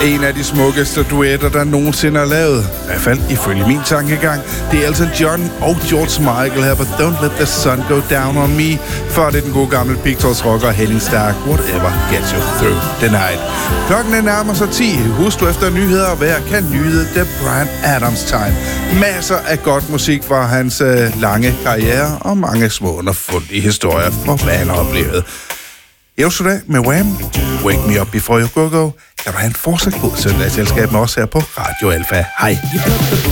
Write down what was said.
En af de smukkeste duetter, der nogensinde er lavet. I hvert fald ifølge min tankegang. Det er Elton John og George Michael her på Don't Let the Sun Go Down on Me. Før det er den gode gamle Pictures rocker Henning Stark. Whatever gets you through the night. Klokken er nærmer sig 10. Husk du efter nyheder og vejr kan nyde The Bryan Adams Time. Masser af godt musik fra hans lange karriere og mange små underfundige historier for hvad han har oplevet. Yesterday med Wham! Wake Me Up Before You Go Go. Kan du have en fortsat god søndagsselskab med os her på Radio Alfa. Hej.